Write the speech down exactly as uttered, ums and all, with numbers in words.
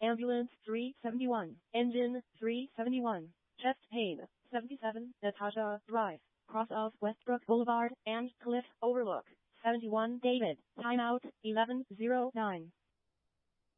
Ambulance three seventy-one. Engine three seventy-one. Chest pain seventy-seven. Natasha Drive. Cross of Westbrook Boulevard and Cliff Overlook. seventy-one David. Timeout eleven oh nine.